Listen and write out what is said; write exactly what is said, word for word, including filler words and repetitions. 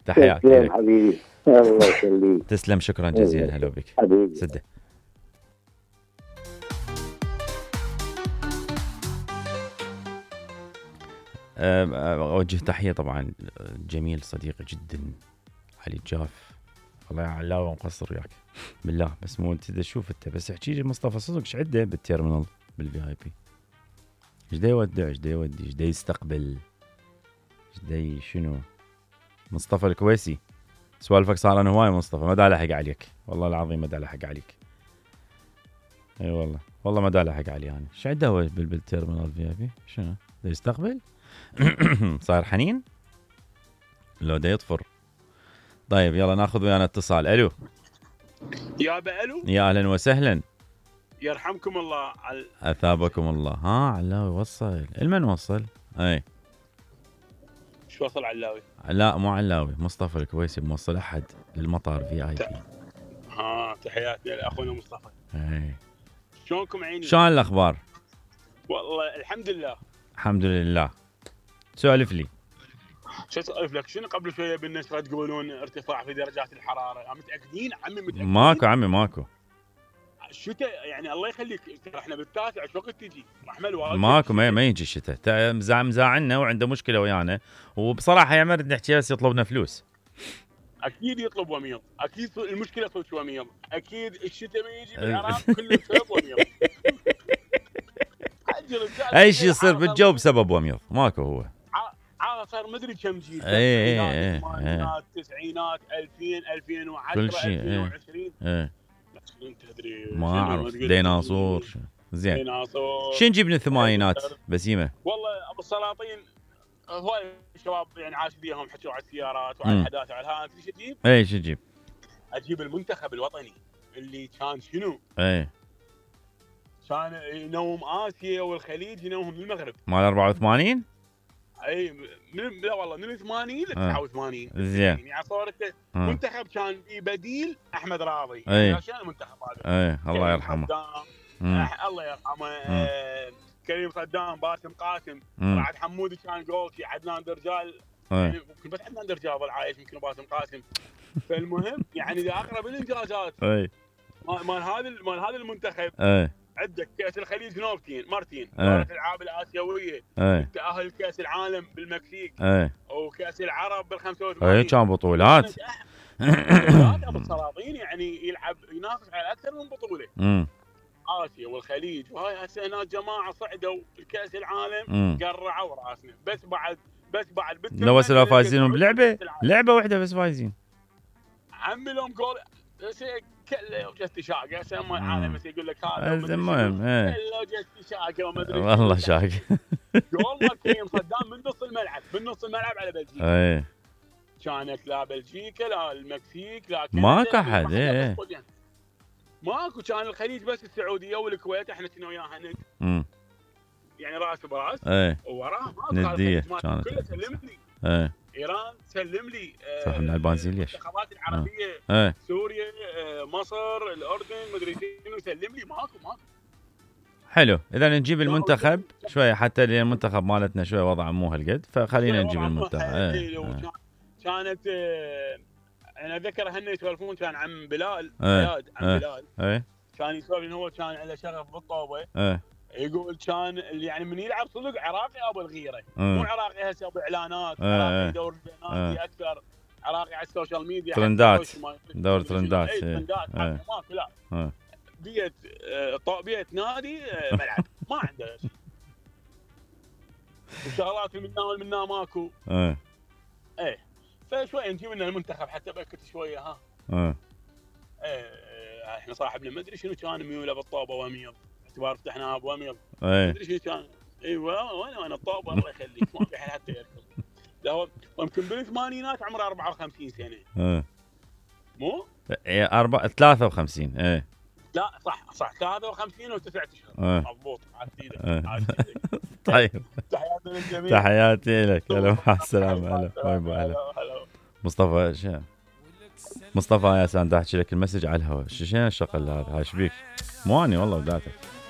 تحياتي تسلم لك حبيبي، الله يخليك. تسلم، شكرا جزيلا، هلا بك حبيبي. سده. أوجه تحية طبعا جميل صديقي جدا علي الجاف، الله يعلاوه ومقصر وياك بالله. بس مو انت تشوف انت بس احكي لي مصطفى صدق ايش عنده بالتيرمينال بالفي اي بي؟ ايش دا يودع، ايش دا يودي، ايش دا يستقبل، ايش دا شنو؟ مصطفى الكويسي سوالفك صار انا هواي مصطفى، ما دا لحق عليك والله العظيم، ما دا لحق عليك. اي أيوة والله والله ما دا لحق علي انا. ايش عنده هو بالتيرمينال في اي بي؟ شنو دا يستقبل؟ صاير حنين لو دا يطفر. طيب يلا ناخذ ويانا اتصال. الو يا بألو، يا اهلا وسهلا، يرحمكم الله. على اثابكم الله. ها علاوي وصل، المن وصل؟ اي شو وصل علاوي؟ لا مو علاوي، مصطفى الكويسي موصل احد للمطار في اي بي. ها تحياتي لاخونا مصطفى. اي شلونكم عيني؟ شلون الاخبار؟ والله الحمد لله. الحمد لله. سولف لي. شو اسولف لك؟ شنو قبل شويه بالنشره تقولون ارتفاع في درجات الحراره؟ متاكدين عمي؟ متاكدين؟ ماكو عمي ماكو. الشتاء يعني الله يخليك، احنا بالتاسع شو وقت تجي؟ محمل واجد. ماكو ما, ما يجي الشتاء، مزاع مزاعنا وعنده مشكله ويانا، وبصراحه يا مرد نحكي بس يطلبنا فلوس. اكيد يطلب وميض، اكيد المشكله صوت وميض، اكيد الشتاء ما يجي بالعراق كله بسبب وميض. اي شيء يصير بالجو بسبب وميض، ماكو هو. عاد صار ما ادري كم جيل، الثمانينات التسعينات ألفين ألفين وعشرة كل شيء ألفين وعشرين. ايه انت تدري ما اعرف. ديناصور زين. ديناصور شو نجيب من الثمانينات بسيمه؟ والله ابو السلاطين هواي شباب يعني عاش بيهم، حكوا على السيارات وعلى الحداثه وعلى هذا. ايش تجيب؟ اي شو تجيب؟ اجيب المنتخب الوطني اللي كان شنو؟ اي كان ينوم اسيا والخليج، ينوم المغرب مال أربعة وثمانين. اي من لا والله من ثمانين ل تسعة وثمانين. زين يعني صورته منتخب كان في بديل احمد راضي. اي عشان المنتخب هذا اي الله يرحمه. أح... الله يرحمه. آه... كريم صدام، باسم قاسم، رعد حمودي كان جولكي، عدنان درجال يعني ممكن بس عدنان درجال ظل عايش، يمكن باسم قاسم. فالمهم يعني اذا اقرب الانجازات اي مال هذا مال هذا المنتخب. اي عندك كاس الخليج نوبتين مرتين، دورة الالعاب الاسيويه، تاهل كاس العالم بالمكسيك، اي وكاس العرب بال خمسة وثمانين. اي كان بطولات. ابو السلاطين يعني يلعب ينافس على اكثر من بطوله. امم اسيا والخليج، وهاي هسه هناك جماعه صعدوا كاس العالم قرعوا راسنا. بس بعد بس بعد لو وصلوا فايزين بلعبه، لعبه واحده بس فايزين. عمي لهم جول كله جت شاقه. هسه ما العالم يقول لك هذا المهم ايه كله جت شاقه وما ادري والله شاقه. جول مال كريم صدام من نص الملعب، من نص الملعب على بلجيكا. ايه كانت لا بلجيكا لا المكسيك لا ماكو احد. ايه ماكو. كان الخليج بس السعوديه والكويت، احنا كنا وياها ند يعني راس براس. ايه ووراه نديه كانت كله سلم لي. ايه ايران سلم لي. صح من البنزين ليش؟ المنتخبات العربيه ايه سوريا مصر الاردن ما ادري شنو سلم لي. ماكو ماكو. حلو. اذا نجيب المنتخب شويه، حتى المنتخب مالتنا شويه وضع مو هالقد، فخلينا نجيب المنتخب. ايه كانت انا اتذكر هن يسولفون، كان عم بلال زياد عم بلال ايه كان يسولف انه هو كان عنده شغف بالطوبه. ايه يقول كان اللي يعني من يلعب صدق عراقي ابو الغيره، أه. مو عراقي هسه ابو اعلانات. أه. عراقي دور نادي اكثر، عراقي على السوشيال ميديا ترندات، دور ترندات. اي ترندات ماكو لا أه. بيت بيت نادي ملعب ما عنده شيء. وشغلات من هنا ومن هنا ماكو. ايه ايه فشوي نجيب لنا المنتخب حتى باكد شويه. ها اه ايه احنا صاحبنا ما ادري شنو كان ميوله بالطوبه وميض، اعتبار فتحناها بوميض. ما ادري شنو كان. ايوه وانا انا الطوبه الله يخليك ما في حد حتى يركض. لا يمكن بالثمانينات عمره أربعة وخمسين سنه. اه مو ايه أربعة ثلاثة وخمسين. ايه لا صح صح ثلاثة وخمسين وتسعة اشهر. مضبوط. عاد طيب تحياتي للجميع. تحياتي لك. هلا مع السلامه. هلا باي باي. هلا مصطفى شا. مصطفى يا سان دا احكي لك المسج على الهواء. شنو الشغل هذا؟ ايش بيك؟ مو اني والله بداتك.